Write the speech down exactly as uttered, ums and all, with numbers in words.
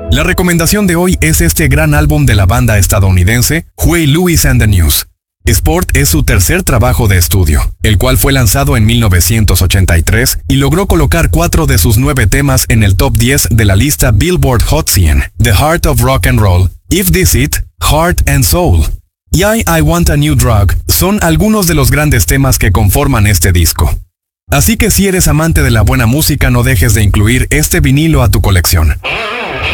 La recomendación de hoy es este gran álbum de la banda estadounidense Huey Lewis and the News. Sport es su tercer trabajo de estudio, el cual fue lanzado en mil novecientos ochenta y tres y logró colocar cuatro de sus nueve temas en el top diez de la lista Billboard Hot cien, The Heart of Rock and Roll, If This It, Heart and Soul. Y I, I Want a New Drug son algunos de los grandes temas que conforman este disco. Así que si eres amante de la buena música, no dejes de incluir este vinilo a tu colección.